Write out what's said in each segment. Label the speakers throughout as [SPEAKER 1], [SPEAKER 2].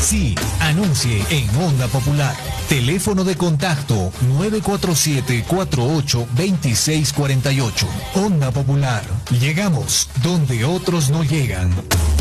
[SPEAKER 1] Sí, anuncie en Onda Popular. Teléfono de contacto 947-48-2648. Onda Popular. Llegamos donde otros no llegan.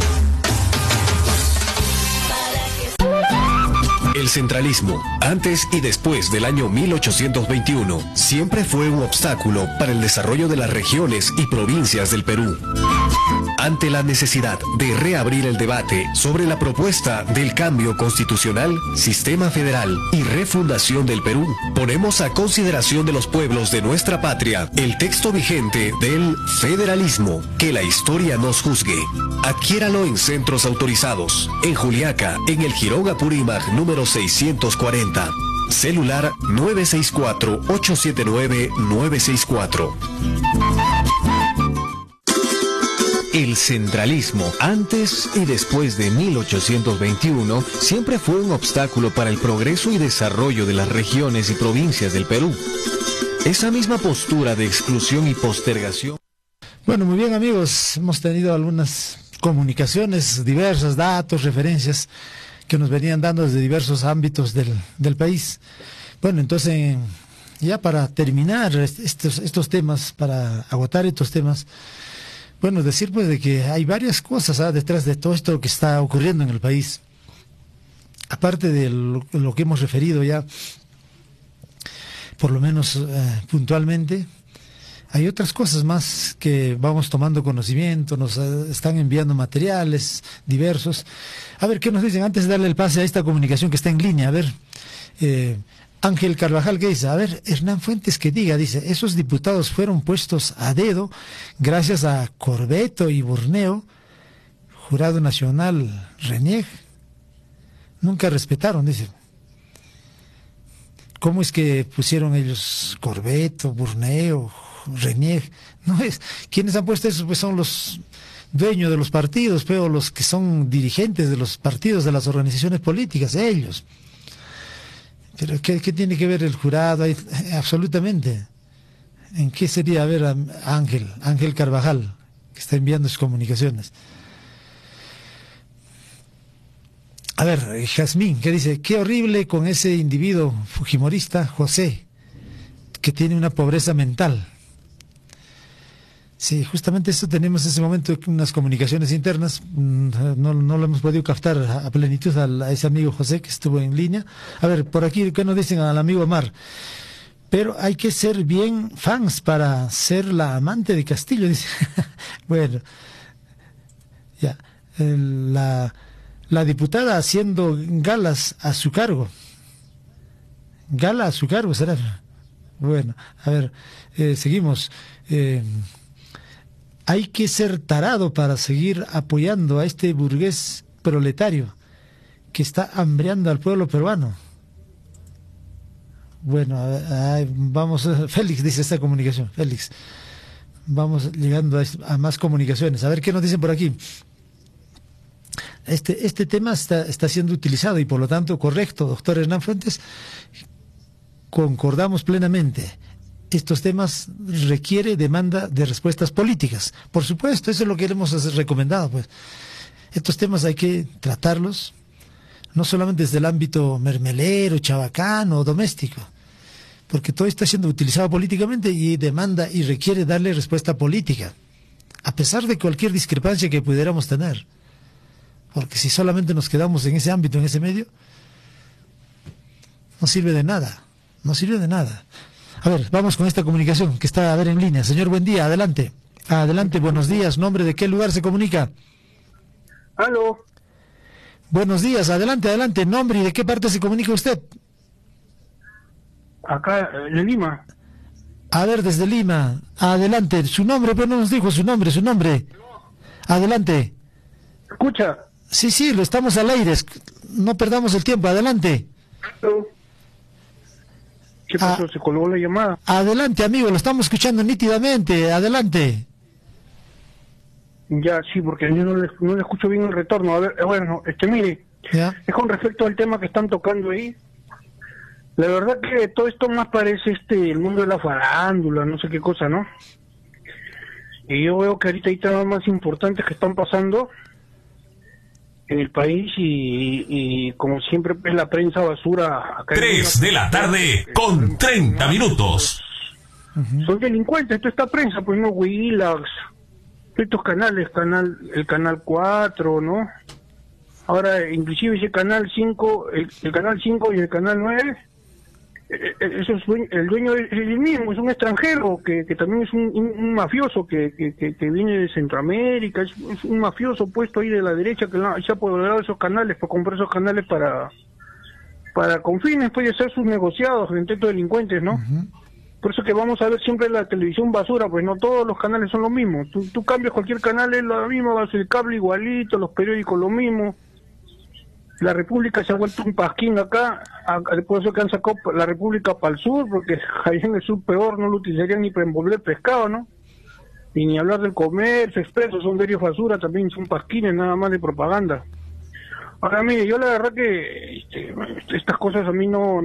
[SPEAKER 2] El centralismo, antes y después del año 1821, siempre fue un obstáculo para el desarrollo de las regiones y provincias del Perú. Ante la necesidad de reabrir el debate sobre la propuesta del cambio constitucional, sistema federal y refundación del Perú, ponemos a consideración de los pueblos de nuestra patria el texto vigente del federalismo. Que la historia nos juzgue. Adquiéralo en centros autorizados. En Juliaca, en el Jirón Apurímac número 640. Celular 964-879-964.
[SPEAKER 1] El centralismo, antes y después de 1821, siempre fue un obstáculo para el progreso y desarrollo de las regiones y provincias del Perú. Esa misma postura de exclusión y postergación.
[SPEAKER 3] Bueno, muy bien, amigos, hemos tenido algunas comunicaciones, diversos datos, referencias que nos venían dando desde diversos ámbitos del país. Bueno, entonces, ya para terminar estos temas, para agotar estos temas, bueno, decir pues de que hay varias cosas detrás de todo esto que está ocurriendo en el país. Aparte de lo que hemos referido ya, por lo menos puntualmente, hay otras cosas más que vamos tomando conocimiento, nos están enviando materiales diversos. A ver, ¿qué nos dicen antes de darle el pase a esta comunicación que está en línea? A ver, Ángel Carvajal, ¿qué dice? A ver, Hernán Fuentes, que diga, dice, esos diputados fueron puestos a dedo gracias a Corbeto y Burneo, Jurado Nacional, Renieg. Nunca respetaron, dice. ¿Cómo es que pusieron ellos Corbeto, Burneo, Renieg? No es. ¿Quiénes han puesto eso? Pues son los dueños de los partidos, pero los que son dirigentes de los partidos, de las organizaciones políticas, ellos. Pero ¿qué tiene que ver el jurado ahí? Absolutamente. ¿En qué sería? A ver, Ángel Carvajal, que está enviando sus comunicaciones. A ver, Jazmín, ¿qué dice? Qué horrible con ese individuo fujimorista, José, que tiene una pobreza mental. Sí, justamente eso tenemos en ese momento, unas comunicaciones internas, no lo hemos podido captar a plenitud a ese amigo José que estuvo en línea. A ver, por aquí, ¿qué nos dicen al amigo Omar? Pero hay que ser bien fans para ser la amante de Castillo, dice. Bueno, ya, la diputada haciendo galas a su cargo. Gala a su cargo, ¿será? Bueno, a ver, seguimos. Hay que ser tarado para seguir apoyando a este burgués proletario que está hambreando al pueblo peruano. Bueno, vamos, Félix dice esta comunicación, Félix. Vamos llegando a más comunicaciones. A ver qué nos dicen por aquí. Este tema está siendo utilizado y por lo tanto correcto, doctor Hernán Fuentes. Concordamos plenamente. Estos temas demanda de respuestas políticas. Por supuesto, eso es lo que hemos recomendado, pues. Estos temas hay que tratarlos, no solamente desde el ámbito mermelero, chabacano o doméstico, porque todo está siendo utilizado políticamente y demanda y requiere darle respuesta política, a pesar de cualquier discrepancia que pudiéramos tener. Porque si solamente nos quedamos en ese ámbito, en ese medio, no sirve de nada, no sirve de nada. A ver, vamos con esta comunicación que está a ver en línea. Señor, buen día, adelante. Adelante, buenos días. ¿Nombre de qué lugar se comunica?
[SPEAKER 4] Aló.
[SPEAKER 3] Buenos días, adelante, adelante. ¿Nombre y de qué parte se comunica usted?
[SPEAKER 4] Acá, de Lima.
[SPEAKER 3] A ver, desde Lima. Adelante. Su nombre, pero no nos dijo su nombre, su nombre. Adelante.
[SPEAKER 4] ¿Escucha?
[SPEAKER 3] Sí, lo estamos al aire. No perdamos el tiempo, adelante.
[SPEAKER 4] Aló. ¿Qué pasó? ¿Se colgó la llamada?
[SPEAKER 3] Adelante, amigo, lo estamos escuchando nítidamente. Adelante.
[SPEAKER 4] Ya, sí, porque yo no le escucho bien el retorno. A ver, bueno, mire,
[SPEAKER 3] ¿Ya?
[SPEAKER 4] es con respecto al tema que están tocando ahí. La verdad que todo esto más parece el mundo de la farándula, no sé qué cosa, ¿no? Y yo veo que ahorita hay temas más importantes que están pasando. en el país y como siempre pues la prensa basura acá
[SPEAKER 5] 3 de la tarde con 30 minutos.
[SPEAKER 4] Son delincuentes toda esta prensa, pues no, Willax, estos canales, el canal 4, ¿no? Ahora inclusive ese canal 5, el canal 5 y el canal 9, eso es, el dueño es el mismo, es un extranjero que también es un mafioso que viene de Centroamérica, es un mafioso puesto ahí de la derecha que se ha apoderado de esos canales, para comprar esos canales para con fines pues de hacer sus negociados entre estos delincuentes, ¿no? Por eso que vamos a ver siempre la televisión basura, pues no todos los canales son lo mismo. Tú cambias cualquier canal, es lo mismo, vas el cable igualito, los periódicos lo mismo. La República se ha vuelto un pasquín acá, por eso que han sacado la República para el sur, porque ahí en el sur peor no lo utilizarían ni para envolver pescado, ¿no? Y ni hablar del comercio expreso, son diarios basura, también son pasquines nada más de propaganda. Ahora mire, yo la verdad que estas cosas a mí no,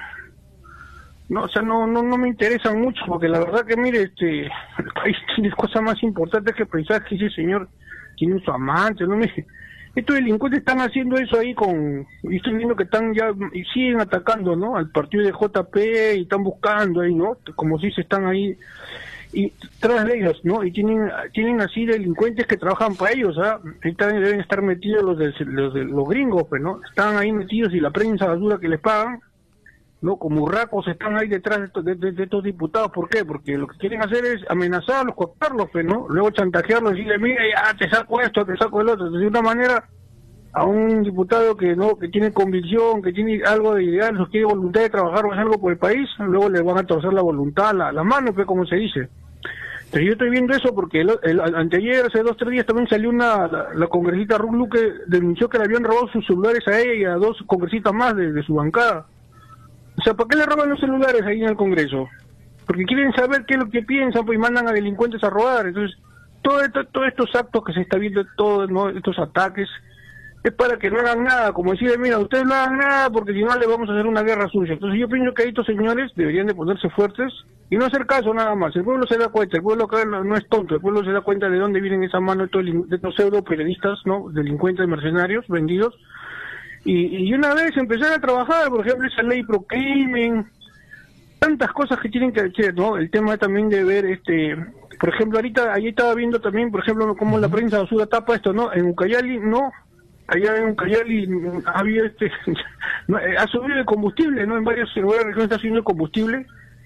[SPEAKER 4] o sea, no me interesan mucho, porque la verdad que mire, el país tiene cosas más importantes que pensar que ese señor tiene su amante, no me... Estos delincuentes están haciendo eso ahí y estoy viendo que están ya, y siguen atacando, ¿no? Al partido de JP y están buscando ahí, ¿no? Como si se están ahí, y tras de ellos, ¿no? Y tienen así delincuentes que trabajan para ellos, ¿ah? Ahí también deben estar metidos los gringos, pues, ¿no? Están ahí metidos y la prensa basura que les pagan, ¿no? Como urracos están ahí detrás de estos diputados. ¿Por qué? Porque lo que quieren hacer es amenazarlos, cooptarlos, pues, ¿no? Luego chantajearlos y decirle, mira, ya te saco esto, te saco el otro. De una manera, a un diputado que tiene convicción, que tiene algo de ideal, que tiene voluntad de trabajar o hacer algo por el país, luego le van a torcer la voluntad, la mano, pues, como se dice. Entonces yo estoy viendo eso porque anteayer, hace 2 o 3 días, también salió la congresista Ruth Luque, denunció que le habían robado sus celulares a ella y a 2 congresistas más de su bancada. O sea, ¿para qué le roban los celulares ahí en el Congreso? Porque quieren saber qué es lo que piensan, pues, y mandan a delincuentes a robar. Entonces, todos estos actos que se está viendo, todos, ¿no? Estos ataques, es para que no hagan nada. Como decir, mira, ustedes no hagan nada porque si no le vamos a hacer una guerra sucia. Entonces yo pienso que estos señores deberían de ponerse fuertes y no hacer caso nada más. El pueblo se da cuenta, el pueblo acá no es tonto, el pueblo se da cuenta de dónde vienen esa mano de estos pseudo periodistas, ¿no? Delincuentes, mercenarios, vendidos. Y una vez empezar a trabajar, por ejemplo, esa ley pro crimen, tantas cosas que tienen que hacer, ¿no? El tema también de ver, por ejemplo, ahorita, ahí estaba viendo también, por ejemplo, cómo la prensa basura tapa esto, ¿no? En Ucayali, no, allá en Ucayali había ha subido el combustible, ¿no? En varias regiones está subiendo el combustible,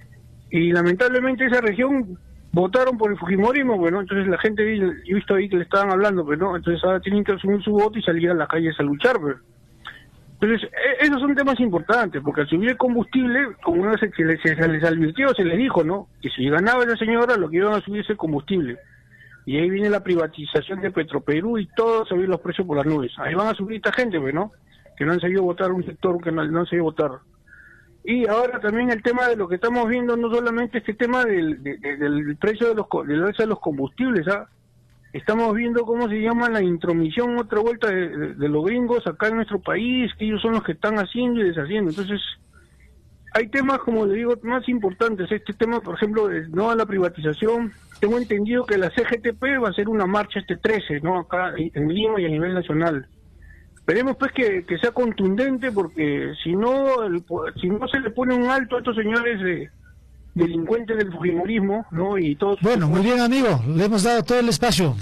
[SPEAKER 4] y lamentablemente esa región votaron por el fujimorismo, bueno, entonces la gente, yo he visto ahí que le estaban hablando, pero no, entonces ahora tienen que asumir su voto y salir a las calles a luchar, pero... Entonces, esos son temas importantes, porque al subir el combustible, como una vez se les advirtió, se les dijo, ¿no? Que si ganaba esa señora, lo que iban a subir es el combustible. Y ahí viene la privatización de Petroperú y todo, subir los precios por las nubes. Ahí van a subir esta gente, pues, ¿no? Que no han sabido votar un sector que no han sabido votar. Y ahora también el tema de lo que estamos viendo, no solamente este tema del precio del alza de los combustibles, ¿ah? Estamos viendo cómo se llama la intromisión, otra vuelta de los gringos acá en nuestro país, que ellos son los que están haciendo y deshaciendo. Entonces, hay temas, como le digo, más importantes. Este tema, por ejemplo, de no a la privatización. Tengo entendido que la CGTP va a hacer una marcha este 13, ¿no? Acá en Lima y a nivel nacional. Esperemos pues que sea contundente, porque si no se le pone un alto a estos señores delincuentes del fujimorismo, ¿no? Y todos.
[SPEAKER 3] Bueno, muy bien, amigo, le hemos dado todo el espacio,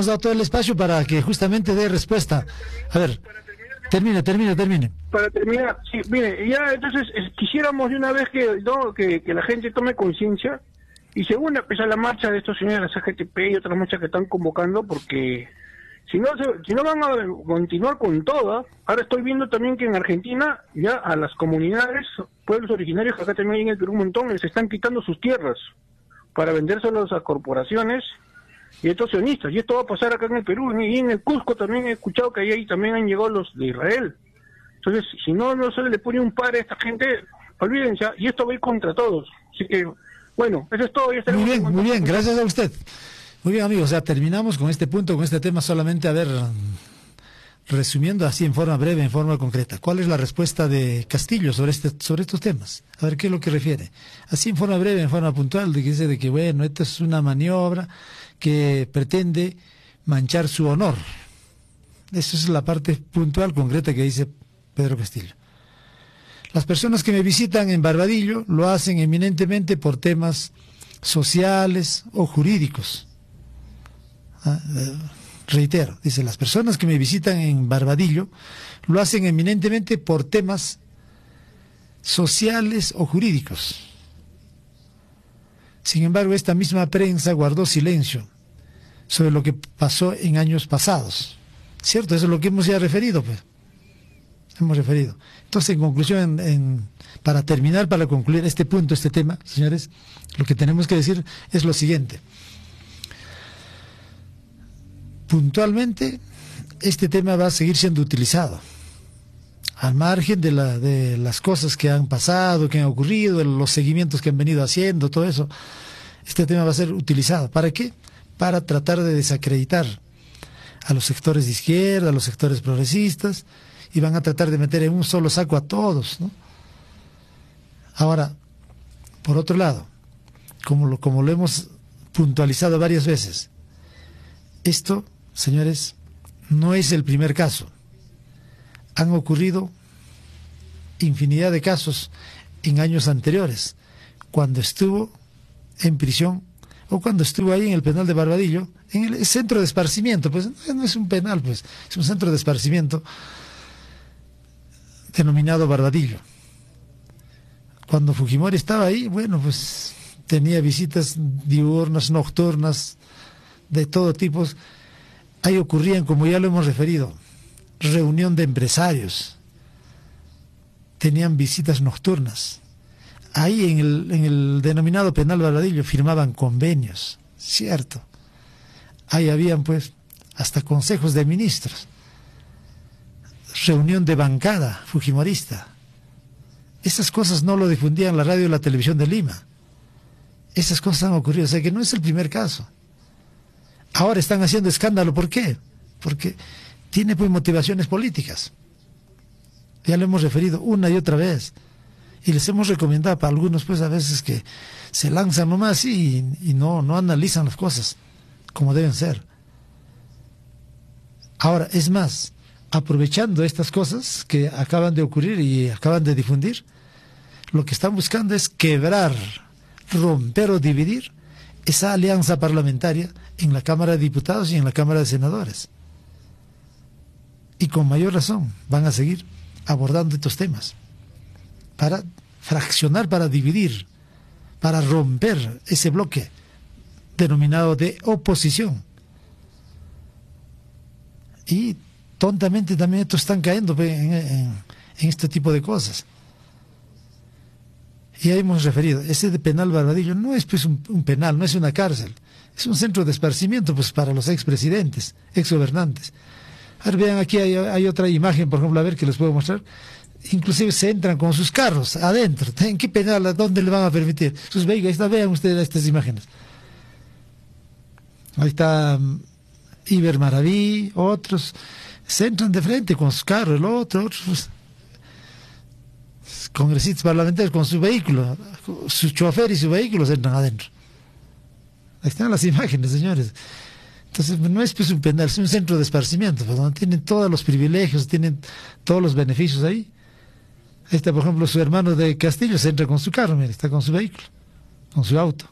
[SPEAKER 3] para que justamente dé respuesta. A ver, termine.
[SPEAKER 4] Para terminar, sí, mire, ya entonces quisiéramos de una vez que la gente tome conciencia, y según empezar la marcha de estos señores de la CGTP y otras marchas que están convocando, porque si no van a continuar con todas. Ahora estoy viendo también que en Argentina ya a las comunidades, pueblos originarios, que acá también hay en el Perú un montón, les están quitando sus tierras para vendérselos a corporaciones y a estos sionistas. Y esto va a pasar acá en el Perú. Y en el Cusco también he escuchado que ahí también han llegado los de Israel. Entonces, si no se le pone un par a esta gente, olvídense, y esto va a ir contra todos. Así que, bueno, eso es todo.
[SPEAKER 3] Muy bien, gracias a usted. Muy bien, amigos, ya terminamos con este punto, con este tema. Solamente, a ver, resumiendo así en forma breve, en forma concreta, ¿cuál es la respuesta de Castillo sobre estos temas? A ver, ¿qué es lo que refiere? Así en forma breve, en forma puntual, de que dice de que, bueno, esto es una maniobra que pretende manchar su honor. Esa es la parte puntual, concreta que dice Pedro Castillo. Las personas que me visitan en Barbadillo lo hacen eminentemente por temas sociales o jurídicos. Reitero, dice, las personas que me visitan en Barbadillo lo hacen eminentemente por temas sociales o jurídicos. Sin embargo, esta misma prensa guardó silencio sobre lo que pasó en años pasados. ¿Cierto? Eso es lo que hemos ya referido, pues. Hemos referido. Entonces, en conclusión, para terminar, para concluir este punto, este tema, señores, lo que tenemos que decir es lo siguiente. Puntualmente, este tema va a seguir siendo utilizado. Al margen de las cosas que han pasado, que han ocurrido, los seguimientos que han venido haciendo, todo eso, este tema va a ser utilizado. ¿Para qué? Para tratar de desacreditar a los sectores de izquierda, a los sectores progresistas, y van a tratar de meter en un solo saco a todos, ¿no? Ahora, por otro lado, como lo hemos puntualizado varias veces, esto, señores, no es el primer caso. Han ocurrido infinidad de casos en años anteriores, cuando estuvo en prisión o cuando estuvo ahí en el penal de Barbadillo, en el centro de esparcimiento, pues no es un penal, pues es un centro de esparcimiento denominado Barbadillo. Cuando Fujimori estaba ahí, bueno, pues tenía visitas diurnas, nocturnas, de todo tipo. Ahí ocurrían, como ya lo hemos referido, reunión de empresarios, tenían visitas nocturnas. Ahí en el denominado penal Barbadillo firmaban convenios, cierto. Ahí habían pues hasta consejos de ministros, reunión de bancada fujimorista. Esas cosas no lo difundían la radio y la televisión de Lima. Esas cosas han ocurrido, o sea que no es el primer caso. Ahora están haciendo escándalo, ¿por qué? Porque tiene pues motivaciones políticas. Ya lo hemos referido una y otra vez. Y les hemos recomendado para algunos pues a veces que se lanzan nomás y no analizan las cosas como deben ser. Ahora, es más, aprovechando estas cosas que acaban de ocurrir y acaban de difundir, lo que están buscando es quebrar, romper o dividir esa alianza parlamentaria en la Cámara de Diputados y en la Cámara de Senadores. Y con mayor razón van a seguir abordando estos temas para fraccionar, para dividir, para romper ese bloque denominado de oposición. Y tontamente también estos están cayendo en este tipo de cosas. Y ahí hemos referido, ese de penal Barbadillo no es pues un penal, no es una cárcel, es un centro de esparcimiento pues para los expresidentes, exgobernantes. A ver, vean, aquí hay otra imagen, por ejemplo, a ver que les puedo mostrar. Inclusive se entran con sus carros adentro. ¿En qué penal? ¿A dónde le van a permitir? Sus vehículos, ahí está, vean ustedes estas imágenes. Ahí está Iber Maraví, otros se entran de frente con sus carros, el otros congresistas parlamentarios con su vehículo, su chofer y su vehículo se entran adentro. Ahí están las imágenes, señores. Entonces no es pues un penal, es un centro de esparcimiento, pues, donde tienen todos los privilegios, tienen todos los beneficios ahí. Ahí está, por ejemplo, su hermano de Castillo, se entra con su carro, mire, está con su vehículo, con su auto.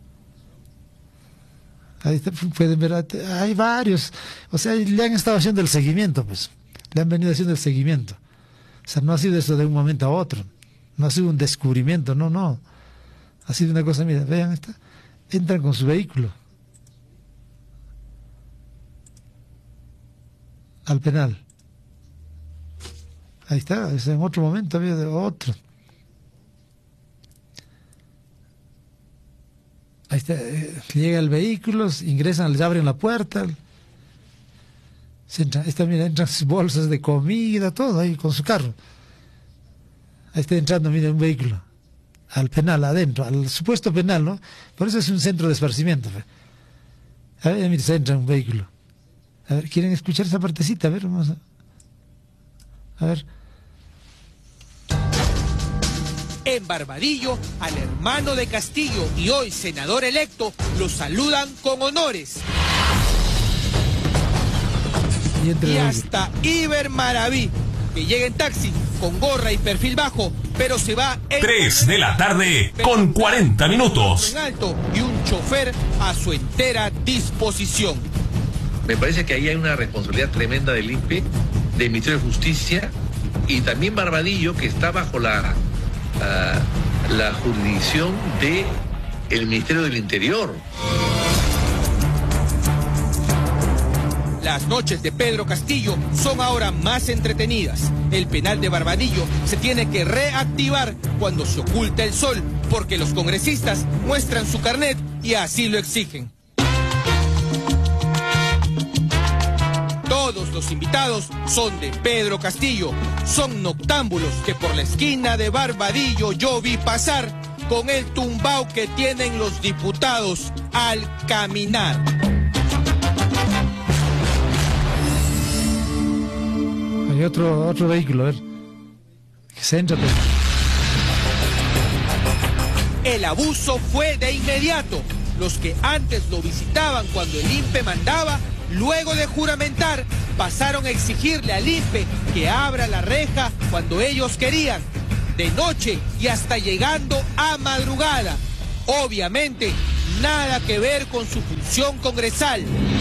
[SPEAKER 3] Ahí está, pueden ver, hay varios, o sea, le han estado haciendo el seguimiento, pues, le han venido haciendo el seguimiento. O sea, no ha sido eso de un momento a otro, no ha sido un descubrimiento, no, ha sido una cosa, mira, vean, está, entran con su vehículo al penal. Ahí está, es en otro momento había de otro. Ahí está, llega el vehículo, ingresan, les abren la puerta, se entra, ahí está, mira, entran sus bolsas de comida, todo ahí con su carro. Ahí está entrando, mira, un vehículo al penal, adentro, al supuesto penal, ¿no? Por eso es un centro de esparcimiento. A ver, mira, se entra un vehículo. A ver, ¿quieren escuchar esa partecita? A ver, vamos a ver.
[SPEAKER 6] En Barbadillo, al hermano de Castillo y hoy senador electo, lo saludan con honores.
[SPEAKER 3] Y
[SPEAKER 6] hasta Iber Maraví, que llega en taxi, con gorra y perfil bajo, pero se va en
[SPEAKER 5] 3 de la tarde con 40 minutos.
[SPEAKER 6] En alto y un chofer a su entera disposición.
[SPEAKER 7] Me parece que ahí hay una responsabilidad tremenda del INPE, del Ministerio de Justicia y también Barbadillo, que está bajo la jurisdicción del Ministerio del Interior.
[SPEAKER 6] Las noches de Pedro Castillo son ahora más entretenidas. El penal de Barbadillo se tiene que reactivar cuando se oculta el sol, porque los congresistas muestran su carnet y así lo exigen. Todos los invitados son de Pedro Castillo. Son noctámbulos que por la esquina de Barbadillo yo vi pasar con el tumbao que tienen los diputados al caminar.
[SPEAKER 3] Hay otro vehículo, a ver. Céntrate.
[SPEAKER 6] El abuso fue de inmediato. Los que antes lo visitaban cuando el INPE mandaba, luego de juramentar, pasaron a exigirle al INPE que abra la reja cuando ellos querían, de noche y hasta llegando a madrugada. Obviamente, nada que ver con su función congresal.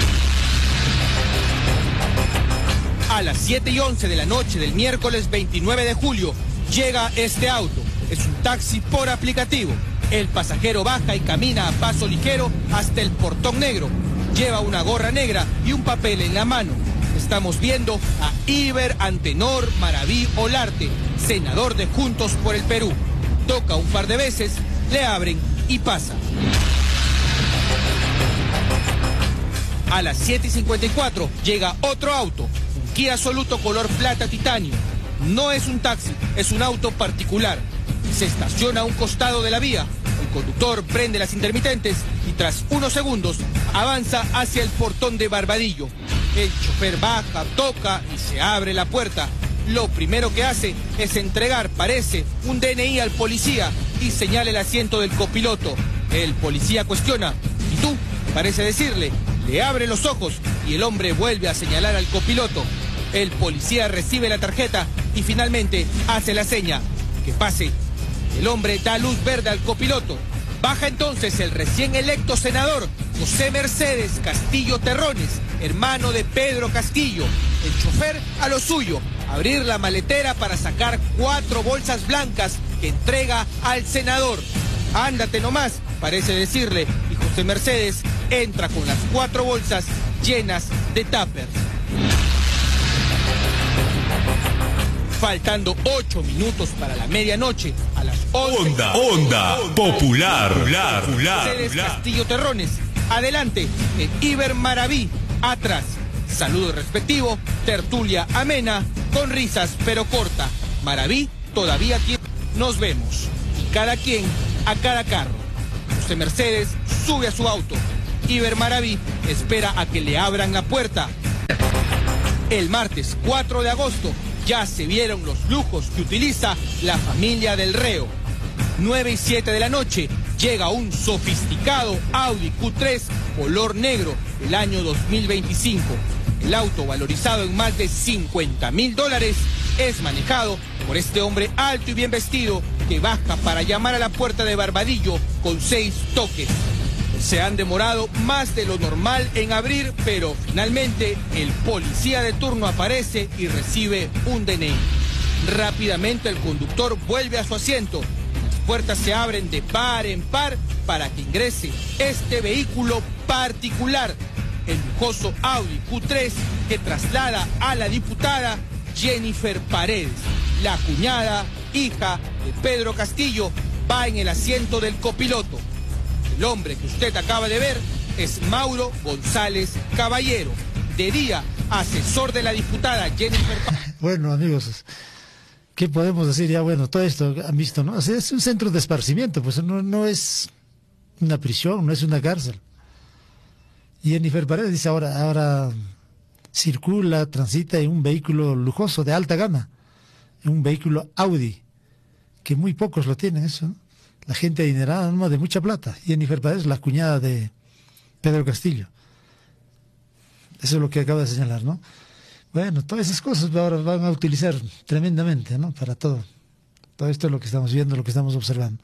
[SPEAKER 6] A las 7:11 de la noche del miércoles 29 de julio, llega este auto. Es un taxi por aplicativo. El pasajero baja y camina a paso ligero hasta el portón negro. Lleva una gorra negra y un papel en la mano. Estamos viendo a Iber Antenor Maraví Olarte, senador de Juntos por el Perú. Toca un par de veces, le abren y pasa. A las 7:54 llega otro auto. Kia Soluto color plata titanio. No es un taxi, es un auto particular. Se estaciona a un costado de la vía. El conductor prende las intermitentes y tras unos segundos avanza hacia el portón de Barbadillo. El chofer baja, toca y se abre la puerta. Lo primero que hace es entregar, parece, un DNI al policía y señala el asiento del copiloto. El policía cuestiona: ¿y tú? Parece decirle. Le abre los ojos y el hombre vuelve a señalar al copiloto. El policía recibe la tarjeta y finalmente hace la seña: que pase. El hombre da luz verde al copiloto. Baja entonces el recién electo senador José Mercedes Castillo Terrones, hermano de Pedro Castillo. El chofer a lo suyo, abrir la maletera para sacar 4 bolsas blancas que entrega al senador. Ándate nomás, parece decirle, y José Mercedes entra con las 4 bolsas llenas de tuppers. Faltando 8 minutos para la medianoche, a las 11.
[SPEAKER 5] Onda Popular.
[SPEAKER 6] Mercedes Castillo Terrones, adelante, en Iber Maraví, atrás. Saludo respectivo, tertulia amena, con risas pero corta. Maraví todavía tiene. Nos vemos. Y cada quien a cada carro. José Mercedes sube a su auto. Iber Maraví espera a que le abran la puerta. El martes 4 de agosto ya se vieron los lujos que utiliza la familia del reo. 9:07 de la noche llega un sofisticado Audi Q3 color negro del año 2025. El auto, valorizado en más de $50.000, es manejado por este hombre alto y bien vestido que baja para llamar a la puerta de Barbadillo con 6 toques. Se han demorado más de lo normal en abrir, pero finalmente el policía de turno aparece y recibe un DNI. Rápidamente el conductor vuelve a su asiento. Las puertas se abren de par en par para que ingrese este vehículo particular, el lujoso Audi Q3 que traslada a la diputada Jennifer Paredes. La cuñada, hija de Pedro Castillo, va en el asiento del copiloto. El hombre que usted acaba de ver es Mauro González Caballero, de día asesor de la diputada Jennifer Paredes.
[SPEAKER 3] Bueno, amigos, ¿qué podemos decir? Ya, bueno, todo esto han visto, ¿no? O sea, es un centro de esparcimiento, pues no es una prisión, no es una cárcel. Y Jennifer Paredes dice ahora circula, transita en un vehículo lujoso de alta gama, en un vehículo Audi, que muy pocos lo tienen eso, ¿no? La gente adinerada, ¿no?, de mucha plata. Jennifer Paredes, la cuñada de Pedro Castillo. Eso es lo que acaba de señalar, ¿no? Bueno, todas esas cosas ahora van a utilizar tremendamente, ¿no? Para todo. Todo esto es lo que estamos viendo, lo que estamos observando.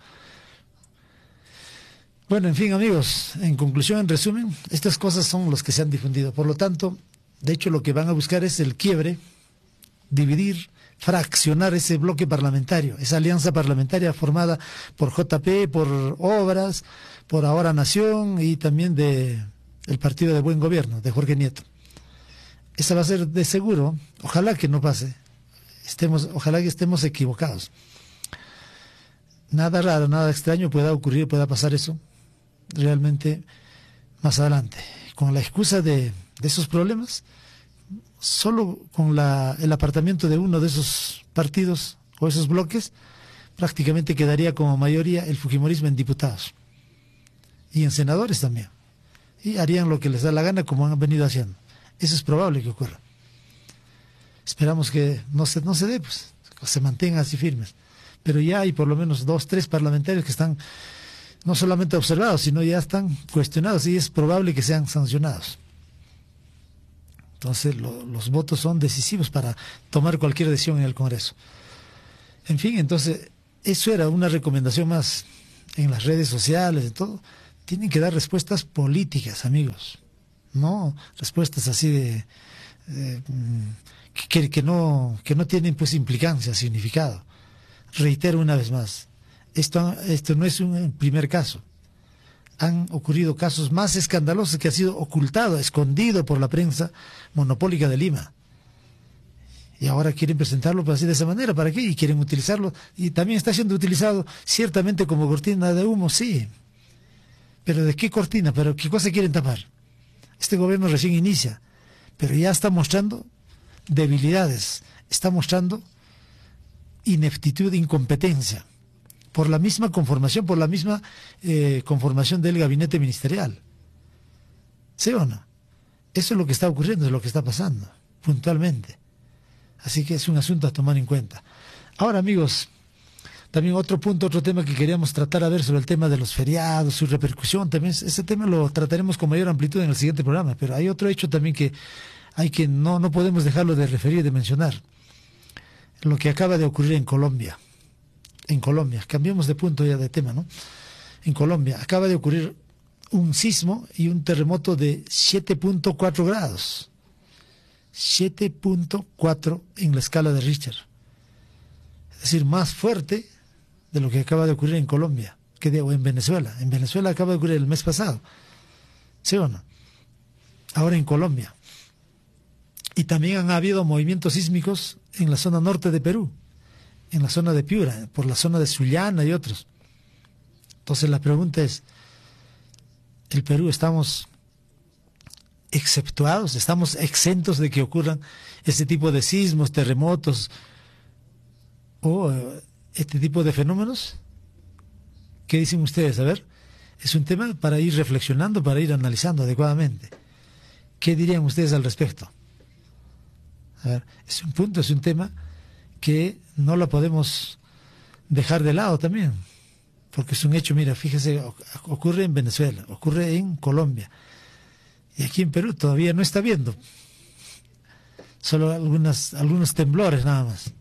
[SPEAKER 3] Bueno, en fin, amigos, en conclusión, en resumen, estas cosas son los que se han difundido. Por lo tanto, de hecho, lo que van a buscar es el quiebre, dividir, fraccionar ese bloque parlamentario, esa alianza parlamentaria formada por JP, por Obras, por Ahora Nación y también el Partido de Buen Gobierno, de Jorge Nieto. Esa va a ser de seguro, ojalá que no pase, ojalá que estemos equivocados. Nada raro, nada extraño pueda ocurrir, pueda pasar eso realmente más adelante. Con la excusa de esos problemas, solo con el apartamiento de uno de esos partidos o esos bloques, prácticamente quedaría como mayoría el fujimorismo en diputados y en senadores también. Y harían lo que les da la gana como han venido haciendo. Eso es probable que ocurra. Esperamos que no se dé, pues, que se mantengan así firmes. Pero ya hay por lo menos 2, 3 parlamentarios que están no solamente observados, sino ya están cuestionados y es probable que sean sancionados. Entonces los votos son decisivos para tomar cualquier decisión en el Congreso. En fin, entonces eso era una recomendación más en las redes sociales y todo. Tienen que dar respuestas políticas, amigos. No respuestas así que no tienen pues implicancia, significado. Reitero una vez más, esto no es un primer caso. Han ocurrido casos más escandalosos que ha sido ocultado, escondido por la prensa monopólica de Lima. Y ahora quieren presentarlo así de esa manera, ¿para qué? Y quieren utilizarlo, y también está siendo utilizado ciertamente como cortina de humo, sí. Pero ¿de qué cortina? ¿Pero qué cosa quieren tapar? Este gobierno recién inicia, pero ya está mostrando debilidades, está mostrando ineptitud, incompetencia, por la misma conformación, conformación del gabinete ministerial. ¿Sí o no? Eso es lo que está ocurriendo, es lo que está pasando, puntualmente. Así que es un asunto a tomar en cuenta. Ahora, amigos, también otro tema que queríamos tratar a ver sobre el tema de los feriados, su repercusión, también ese tema lo trataremos con mayor amplitud en el siguiente programa, pero hay otro hecho también que no podemos dejarlo de referir, de mencionar, lo que acaba de ocurrir en Colombia. En Colombia, cambiemos de punto ya de tema, ¿no? En Colombia acaba de ocurrir un sismo y un terremoto de 7.4 grados. 7.4 en la escala de Richter. Es decir, más fuerte de lo que acaba de ocurrir en Colombia, o en Venezuela. En Venezuela acaba de ocurrir el mes pasado. ¿Sí o no? Ahora en Colombia. Y también han habido movimientos sísmicos en la zona norte de Perú, en la zona de Piura, por la zona de Sullana y otros. Entonces la pregunta es, ¿el Perú estamos exceptuados, estamos exentos de que ocurran este tipo de sismos, terremotos o este tipo de fenómenos? ¿Qué dicen ustedes? A ver, es un tema para ir reflexionando, para ir analizando adecuadamente. ¿Qué dirían ustedes al respecto? A ver, es un tema que no lo podemos dejar de lado también, porque es un hecho. Mira, fíjese, ocurre en Venezuela, ocurre en Colombia, y aquí en Perú todavía no está viendo, solo algunos temblores nada más.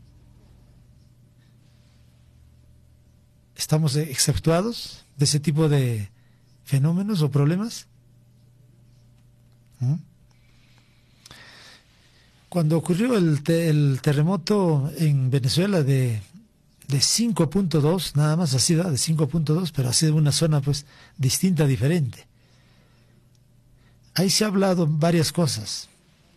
[SPEAKER 3] ¿Estamos exceptuados de ese tipo de fenómenos o problemas? Cuando ocurrió el terremoto en Venezuela de 5.2, nada más ha sido de 5.2, pero ha sido una zona pues distinta, diferente. Ahí se ha hablado varias cosas.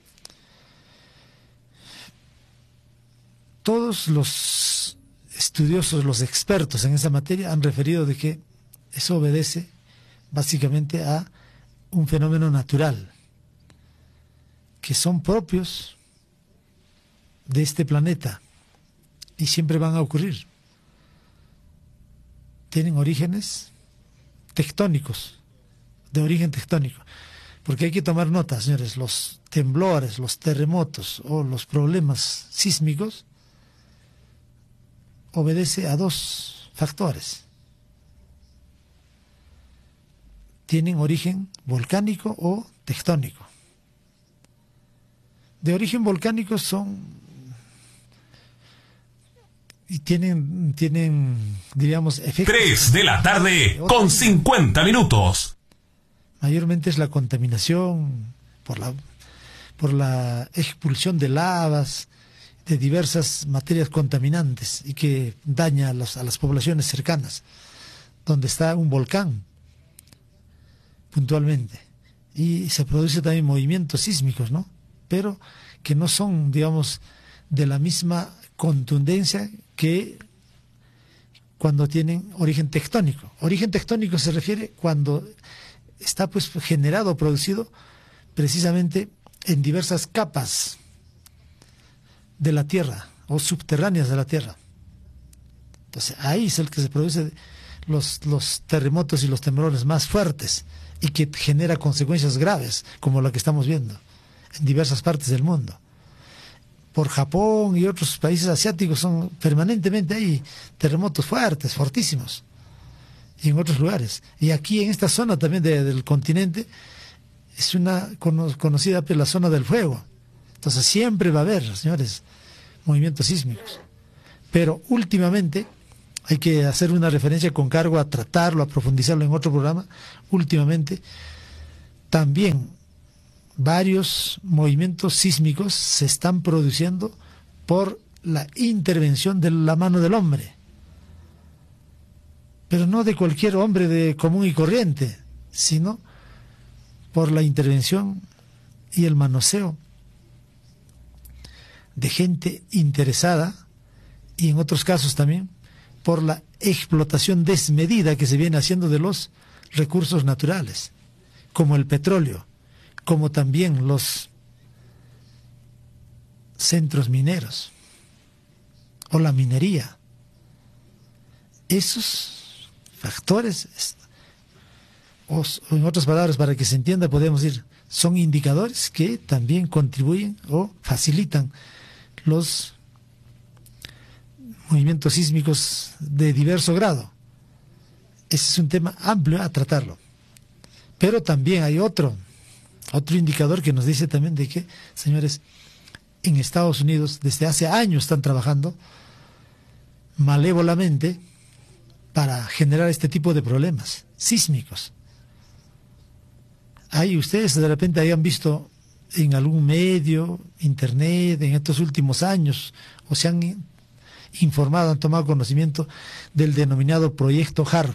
[SPEAKER 3] Todos los estudiosos, los expertos en esa materia han referido de que eso obedece básicamente a un fenómeno natural, que son propios de este planeta y siempre van a ocurrir. Tienen orígenes tectónicos, de origen tectónico. Porque hay que tomar nota, señores, los temblores, los terremotos o los problemas sísmicos obedece a 2 factores. Tienen origen volcánico o tectónico. de origen volcánico son y tienen diríamos efectos.
[SPEAKER 5] 3 de la tarde con 50 minutos.
[SPEAKER 3] Mayormente es la contaminación por la expulsión de lavas, de diversas materias contaminantes y que daña a las poblaciones cercanas, donde está un volcán, puntualmente. Y se produce también movimientos sísmicos, ¿no? Pero que no son, digamos, de la misma contundencia que cuando tienen origen tectónico. Origen tectónico se refiere cuando está pues generado, producido precisamente en diversas capas de la Tierra o subterráneas de la Tierra. Entonces ahí es el que se produce los terremotos y los temblores más fuertes y que genera consecuencias graves como la que estamos viendo en diversas partes del mundo. Por Japón y otros países asiáticos son permanentemente ahí terremotos fuertes, fortísimos, y en otros lugares. Y aquí en esta zona también del continente es una conocida pues, la zona del fuego. Entonces siempre va a haber, señores, movimientos sísmicos. Pero últimamente, hay que hacer una referencia con cargo a tratarlo, a profundizarlo en otro programa, últimamente también varios movimientos sísmicos se están produciendo por la intervención de la mano del hombre, pero no de cualquier hombre de común y corriente, sino por la intervención y el manoseo de gente interesada y en otros casos también por la explotación desmedida que se viene haciendo de los recursos naturales, como el petróleo, como también los centros mineros o la minería. Esos factores, o en otras palabras, para que se entienda, podemos decir, son indicadores que también contribuyen o facilitan los movimientos sísmicos de diverso grado. Ese es un tema amplio a tratarlo. Pero también hay otro indicador que nos dice también de que, señores, en Estados Unidos desde hace años están trabajando malévolamente para generar este tipo de problemas sísmicos. Ahí ustedes de repente hayan visto en algún medio, internet, en estos últimos años, o se han informado, han tomado conocimiento del denominado Proyecto HARP.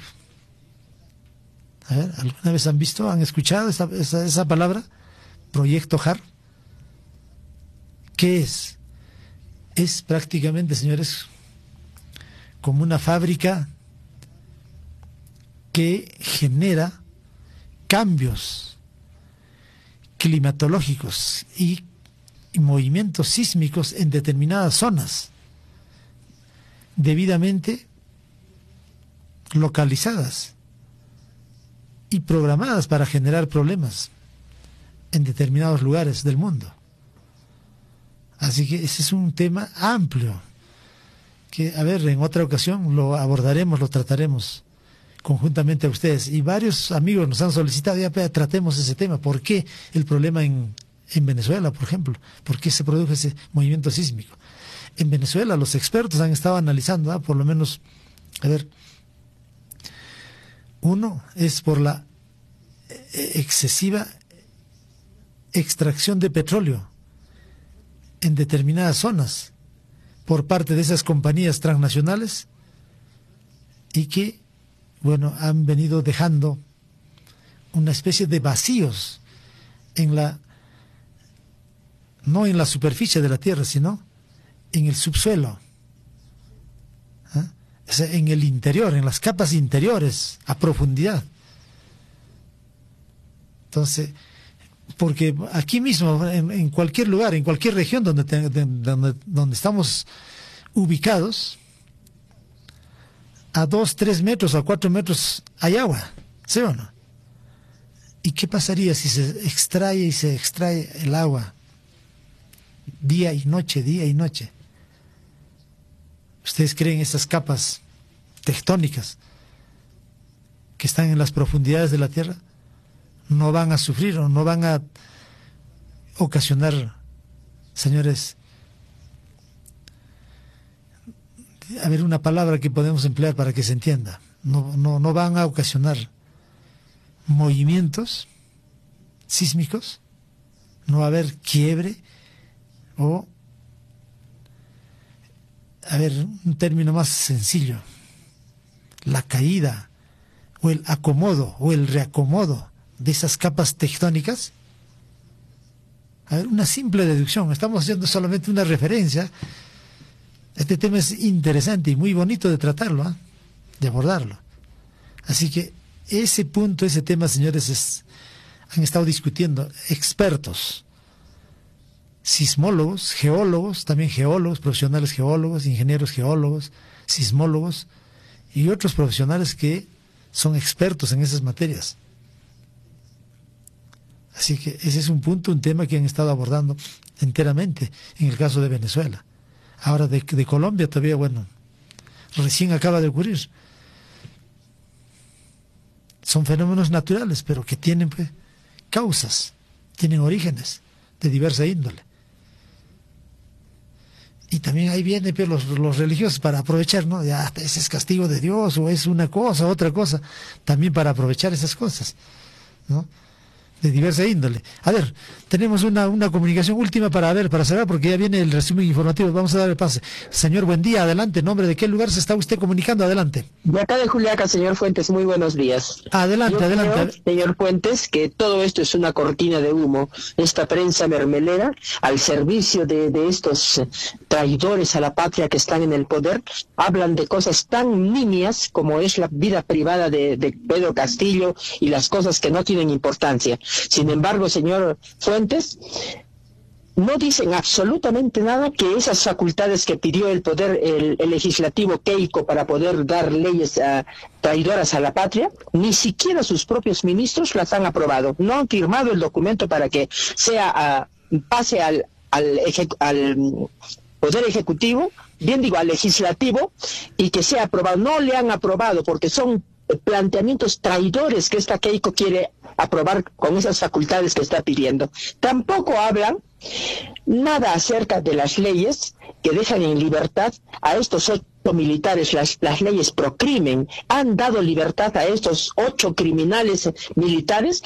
[SPEAKER 3] A ver, ¿alguna vez han visto, han escuchado esa palabra? Proyecto HARP. ¿Qué es? Es prácticamente, señores, como una fábrica que genera cambios climatológicos y movimientos sísmicos en determinadas zonas, debidamente localizadas y programadas para generar problemas en determinados lugares del mundo. Así que ese es un tema amplio que, a ver, en otra ocasión lo abordaremos, lo trataremos conjuntamente a ustedes. Y varios amigos nos han solicitado, ya tratemos ese tema. ¿Por qué el problema en Venezuela, por ejemplo? ¿Por qué se produjo ese movimiento sísmico? En Venezuela los expertos han estado analizando, por lo menos, a ver, uno es por la excesiva extracción de petróleo en determinadas zonas por parte de esas compañías transnacionales y que, bueno, han venido dejando una especie de vacíos no en la superficie de la tierra, sino en el subsuelo, o sea, en el interior, en las capas interiores, a profundidad. Entonces, porque aquí mismo, en cualquier lugar, en cualquier región donde estamos ubicados, a 2, 3 metros o a 4 metros hay agua, ¿sí o no? ¿Y qué pasaría si se extrae el agua día y noche, día y noche? ¿Ustedes creen esas capas tectónicas que están en las profundidades de la Tierra no van a sufrir o no van a ocasionar señores, a ver, una palabra que podemos emplear para que se entienda, no van a ocasionar movimientos sísmicos, no va a haber quiebre o, a ver, un término más sencillo, la caída o el acomodo o el reacomodo de esas capas tectónicas. A ver, una simple deducción, estamos haciendo solamente una referencia. Este tema es interesante y muy bonito de tratarlo, de abordarlo. Así que ese punto, ese tema, señores, han estado discutiendo expertos, sismólogos, geólogos, también geólogos, profesionales geólogos, ingenieros geólogos, sismólogos y otros profesionales que son expertos en esas materias. Así que ese es un punto, un tema que han estado abordando enteramente en el caso de Venezuela. Ahora de Colombia todavía, bueno, recién acaba de ocurrir. Son fenómenos naturales, pero que tienen pues causas, tienen orígenes de diversa índole. Y también ahí vienen pues, los religiosos para aprovechar, ¿no? Ya, ese es castigo de Dios, o es una cosa, otra cosa, también para aprovechar esas cosas, ¿no? De diversa índole. A ver, tenemos una comunicación última para cerrar, porque ya viene el resumen informativo. Vamos a dar el pase. Señor, buen día, adelante. ¿Nombre de qué lugar se está usted comunicando? Adelante.
[SPEAKER 8] De acá de Juliaca, señor Fuentes, muy buenos días.
[SPEAKER 3] Adelante, adelante.
[SPEAKER 8] Creo, señor Fuentes, que todo esto es una cortina de humo. Esta prensa mermelera, al servicio de estos traidores a la patria que están en el poder, hablan de cosas tan nimias como es la vida privada de Pedro Castillo y las cosas que no tienen importancia. Sin embargo, señor Fuentes, no dicen absolutamente nada que esas facultades que pidió el poder, el legislativo Keiko para poder dar leyes traidoras a la patria, ni siquiera sus propios ministros las han aprobado. No han firmado el documento para que pase al Poder Ejecutivo, bien digo, al Legislativo, y que sea aprobado. No le han aprobado porque son planteamientos traidores que esta Keiko quiere aprobar con esas facultades que está pidiendo. Tampoco hablan nada acerca de las leyes que dejan en libertad a estos 8 militares, las leyes pro crimen. Han dado libertad a estos 8 criminales militares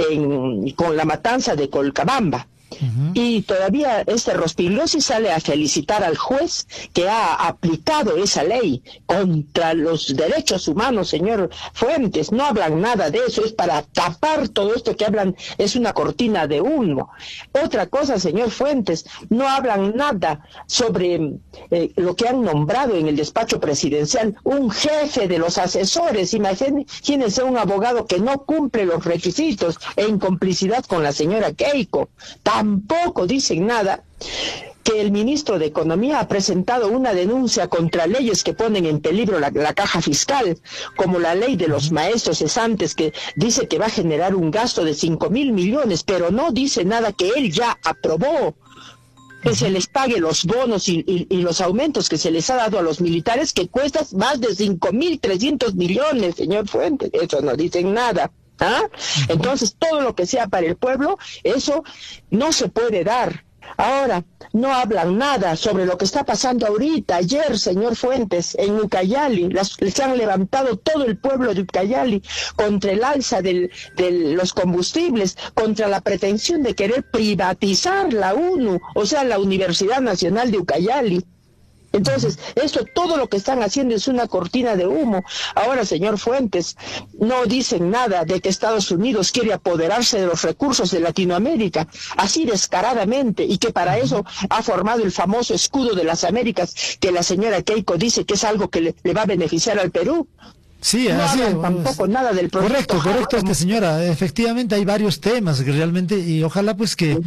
[SPEAKER 8] con la matanza de Colcabamba. Y todavía este Rospigliosi sale a felicitar al juez que ha aplicado esa ley contra los derechos humanos, señor Fuentes. No hablan nada de eso, es para tapar todo esto que hablan, es una cortina de humo. Otra cosa, señor Fuentes, no hablan nada sobre lo que han nombrado en el despacho presidencial, un jefe de los asesores. Imagínense un abogado que no cumple los requisitos en complicidad con la señora Keiko. Tampoco dicen nada que el ministro de Economía ha presentado una denuncia contra leyes que ponen en peligro la caja fiscal, como la ley de los maestros cesantes, que dice que va a generar un gasto de 5.000 millones, pero no dice nada que él ya aprobó, que se les pague los bonos y los aumentos que se les ha dado a los militares, que cuesta más de 5.300 millones, señor Fuentes. Eso no dicen nada. Entonces todo lo que sea para el pueblo, eso no se puede dar. Ahora no hablan nada sobre lo que está pasando ahorita. Ayer, señor Fuentes, en Ucayali les han levantado todo el pueblo de Ucayali contra el alza de los combustibles, contra la pretensión de querer privatizar la UNU, o sea, la Universidad Nacional de Ucayali. Entonces, todo lo que están haciendo es una cortina de humo. Ahora, señor Fuentes, no dicen nada de que Estados Unidos quiere apoderarse de los recursos de Latinoamérica, así descaradamente, y que para eso ha formado el famoso escudo de las Américas, que la señora Keiko dice que es algo que le va a beneficiar al Perú.
[SPEAKER 3] Sí,
[SPEAKER 8] no
[SPEAKER 3] así
[SPEAKER 8] hablan tampoco nada del proyecto.
[SPEAKER 3] Correcto, señora. Efectivamente hay varios temas que realmente, y ojalá pues que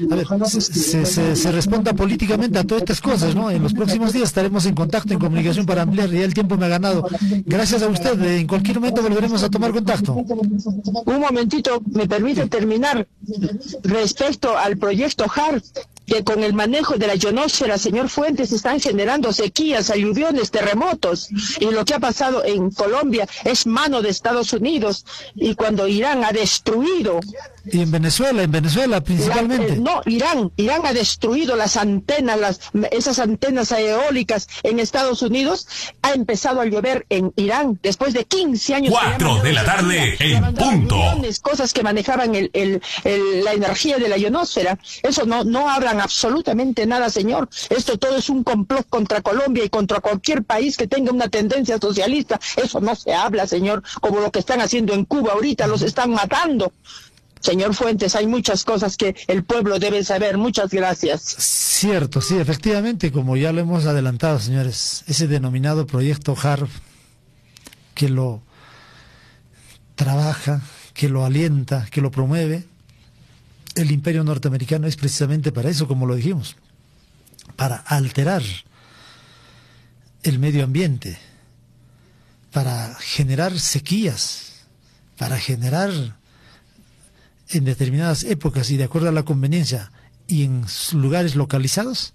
[SPEAKER 3] se responda políticamente a todas estas cosas, ¿no? En los próximos días estaremos en contacto, en comunicación para ampliar. Ya el tiempo me ha ganado. Gracias a usted. En cualquier momento volveremos a tomar contacto.
[SPEAKER 8] Un momentito, me permite terminar respecto al proyecto HART, que con el manejo de la ionosfera, señor Fuentes, están generando sequías, aluviones, terremotos, y lo que ha pasado en Colombia es mano de Estados Unidos, y cuando Irán ha destruido
[SPEAKER 3] Y en Venezuela principalmente.
[SPEAKER 8] Irán ha destruido las antenas, esas antenas eólicas en Estados Unidos. Ha empezado a llover en Irán después de 15 años.
[SPEAKER 5] 4 de la tarde en punto.
[SPEAKER 8] Cosas que manejaban la energía de la ionosfera. Eso no hablan absolutamente nada, señor. Esto todo es un complot contra Colombia y contra cualquier país que tenga una tendencia socialista. Eso no se habla, señor, como lo que están haciendo en Cuba ahorita, los están matando. Señor Fuentes, hay muchas cosas que el pueblo debe saber. Muchas gracias.
[SPEAKER 3] Cierto, sí, efectivamente, como ya lo hemos adelantado, señores, ese denominado proyecto HARP, que lo trabaja, que lo alienta, que lo promueve, el imperio norteamericano es precisamente para eso, como lo dijimos, para alterar el medio ambiente, para generar sequías, para generar en determinadas épocas y de acuerdo a la conveniencia y en lugares localizados,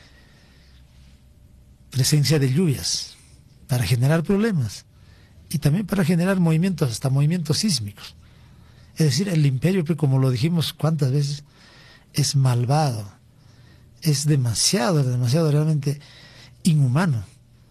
[SPEAKER 3] presencia de lluvias, para generar problemas y también para generar movimientos, hasta movimientos sísmicos. Es decir, el imperio, como lo dijimos cuántas veces, es malvado, es demasiado realmente inhumano.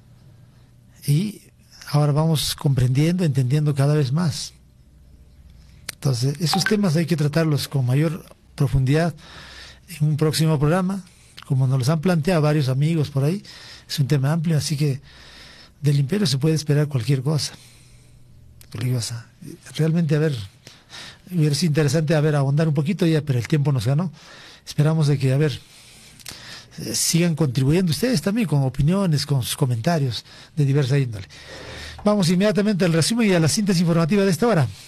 [SPEAKER 3] Y ahora vamos comprendiendo, entendiendo cada vez más. Entonces, esos temas hay que tratarlos con mayor profundidad en un próximo programa, como nos los han planteado varios amigos por ahí. Es un tema amplio, así que del imperio se puede esperar cualquier cosa. Realmente, hubiera sido interesante ahondar un poquito ya, pero el tiempo nos ganó. Esperamos de que, sigan contribuyendo ustedes también con opiniones, con sus comentarios de diversa índole. Vamos inmediatamente al resumen y a la síntesis informativa de esta hora.